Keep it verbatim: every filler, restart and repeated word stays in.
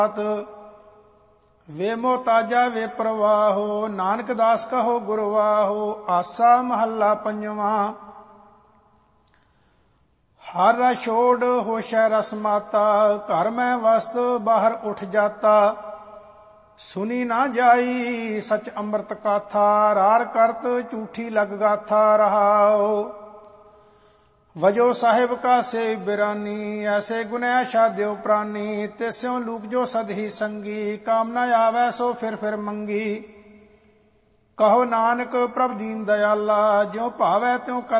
ਵੇ ਮੋਤਾਜਾ ਵੇ ਪ੍ਰਵਾਹੋ, ਨਾਨਕ ਦਾਸ ਕਹੋ ਗੁਰਵਾਹੋ। ਆਸਾ ਮਹੱਲਾ ਪੰਜਵਾਂ। ਹਰ ਰਸ ਛੋੜ ਹੋਸ਼ੈ ਰਸ ਮਾਤਾ, ਘਰ ਮੈਂ ਵਸਤ ਬਾਹਰ ਉਠ ਜਾਤਾ। ਸੁਨੀ ਨਾ ਜਾਈ ਸਚ ਅੰਮ੍ਰਿਤ ਕਾਥਾ, ਰਾਰ ਕਰਤ ਝੂਠੀ ਲਗ ਗਾਥਾ ਰਹਾਓ। ਵਜੋ ਸਾਹਿਬ ਕਾ ਸੇ ਬਿਰਾਨੀ, ਐਸੇ ਗੁਨੈ ਸ਼ਾਦਿਓ ਪ੍ਰਾਨੀ। ਤਿਸਿਉ ਲੂਕ ਜੋ ਸਦ ਹੀ ਸੰਗੀ, ਕਾਮ ਨ ਆਵੈ ਸੋ ਫਿਰ ਫਿਰ ਮੰਗੀ। ਕਹੋ ਨਾਨਕ ਪ੍ਰਭ ਦੀਨ ਦਇਆਲਾ, ਜਿਉ ਭਾਵੈ ਤਿਉ ਕਰ